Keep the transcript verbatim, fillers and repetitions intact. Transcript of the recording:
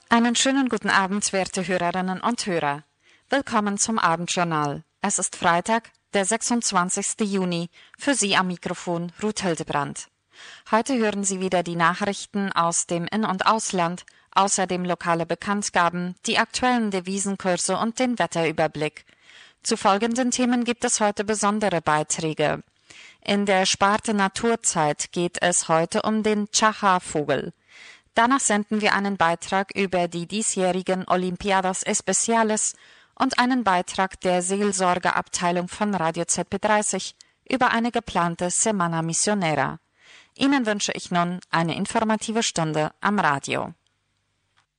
Einen schönen guten Abend, werte Hörerinnen und Hörer. Willkommen zum Abendjournal. Es ist Freitag, der sechsundzwanzigsten Juni. Für Sie am Mikrofon Ruth Hildebrand. Heute hören Sie wieder die Nachrichten aus dem In- und Ausland, außerdem lokale Bekanntgaben, die aktuellen Devisenkurse und den Wetterüberblick. Zu folgenden Themen gibt es heute besondere Beiträge. In der Sparte Naturzeit geht es heute um den Chacha-Vogel. Danach senden wir einen Beitrag über die diesjährigen Olimpiadas Especiales und einen Beitrag der Seelsorgeabteilung von Radio Z P dreißig über eine geplante Semana Misionera. Ihnen wünsche ich nun eine informative Stunde am Radio.